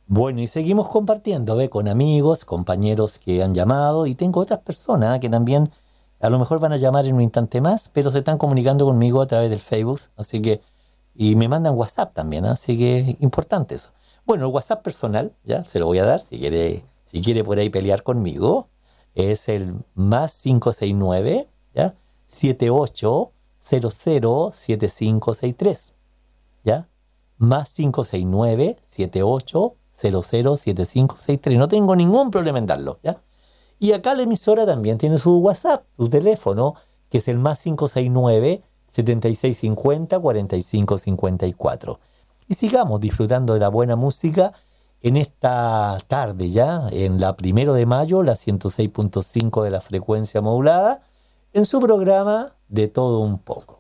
Bueno, y seguimos compartiendo, ¿ve? Con amigos, compañeros que han llamado y tengo otras personas que también a lo mejor van a llamar en un instante más, pero se están comunicando conmigo a través del Facebook, así que, y me mandan WhatsApp también, ¿ah? Así que es importante eso. Bueno, el WhatsApp personal, ya, se lo voy a dar si quiere por ahí pelear conmigo, es el más 569, ¿ya? 78007563, ¿ya? Más 569-78007563. No tengo ningún problema en darlo, ¿ya? Y acá la emisora también tiene su WhatsApp, su teléfono, que es el más 569-7650-4554. Y sigamos disfrutando de la buena música en esta tarde ya, en la 1 de mayo, la 106.5 de la frecuencia modulada, en su programa De Todo Un Poco.